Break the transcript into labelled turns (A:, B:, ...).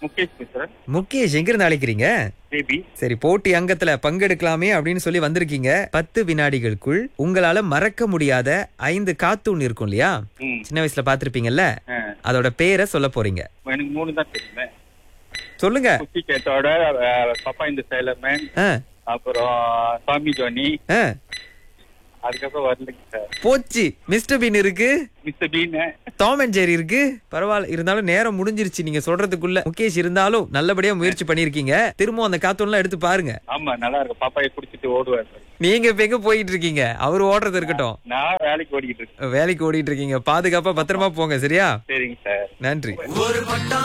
A: முகேஷ் பேசுறேன்.
B: முகேஷ் எங்க இருந்து அழைக்கிறீங்க?
A: பேபி.
B: சரி, போட்டி அங்கத்துல பங்கெடுக்கலாமே அப்படின்னு சொல்லி வந்திருக்கீங்க. 10 வினாடிகளுக்குள் உங்களால மறக்க முடியாத 5 கார்ட்டூன் இருக்கும் இல்லையா? சின்ன வயசுல பாத்திருப்பீங்கல்ல, அதோட பேரை சொல்ல போறீங்க.
A: எனக்கு 3 தான் தெரியுமே.
B: சொல்லுங்க.
A: குட்டி கேட்டோட பாப்பா இந்த சைலர்மேன்,
B: ஆ,
A: அப்புறம் சாமி ஜோனி,
B: ஆ,
A: அதுக்கப்புறம் வரலைங்க சார்.
B: போச்சு. மிஸ்டர் பீன் இருக்கு,
A: mister been,
B: Tom and Jerry இருக்கு. பரவாயில்ல, இருந்தாலும் நேரம் முடிஞ்சிருச்சு நீங்க சொல்றதுக்குள்ள. முகேஷ் இருந்தாலும் நல்லபடியா முயற்சி பண்ணிருக்கீங்க. திரும்ப அந்த கார்ட்டூன்லாம் எடுத்து பாருங்க.
A: ஆமா நல்லா இருக்கு. பாப்பாயை குடிச்சிட்டு ஓடுவார் சார்.
B: நீங்க இப்ப எங்க போயிட்டு இருக்கீங்க? அவர் ஓடுறது இருக்கட்டும்,
A: நான் வேலைக்கு ஓடிக்கிட்டு இருக்கேன்.
B: வேலைக்கு ஓடிட்டு இருக்கீங்க. பாதுகாப்பா பத்திரமா போங்க, சரியா?
A: சரிங்க சார்.
B: நன்றி.